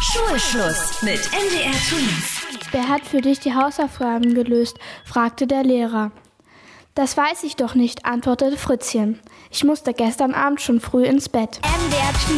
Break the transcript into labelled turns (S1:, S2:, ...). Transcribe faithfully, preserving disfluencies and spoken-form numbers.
S1: Schulschluss mit N D R Twins.
S2: Wer hat für dich die Hausaufgaben gelöst?, fragte der Lehrer. Das weiß ich doch nicht, antwortete Fritzchen. Ich musste gestern Abend schon früh ins Bett.
S1: N D R Twins.